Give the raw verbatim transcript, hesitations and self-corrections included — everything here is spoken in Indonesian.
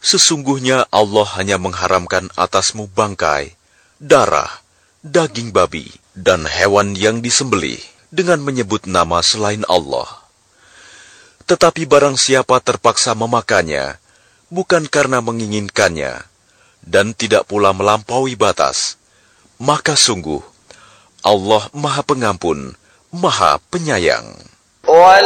Sesungguhnya Allah hanya mengharamkan atasmu bangkai, darah, daging babi, dan hewan yang disembelih dengan menyebut nama selain Allah. Tetapi barang siapa terpaksa memakannya, bukan karena menginginkannya, dan tidak pula melampaui batas, maka sungguh Allah Maha Pengampun, Maha Penyayang.